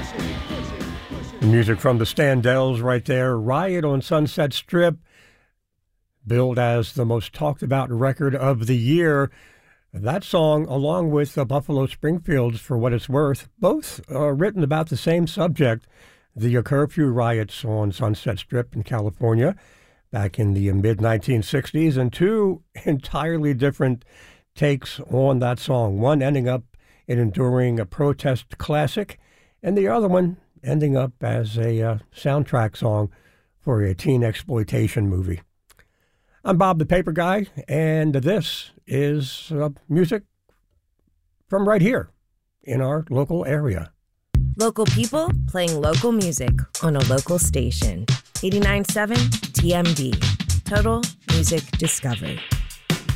Music from the Standells right there. Riot on Sunset Strip, billed as the most talked about record of the year. That song, along with Buffalo Springfield's For What It's Worth, both written about the same subject, the curfew riots on Sunset Strip in California back in the mid-1960s, and two entirely different takes on that song. One ending up in enduring a protest classic, and the other one ending up as a soundtrack song for a teen exploitation movie. I'm Bob the Paper Guy, and this is music from right here in our local area. Local people playing local music on a local station. 89.7 TMD. Total Music Discovery.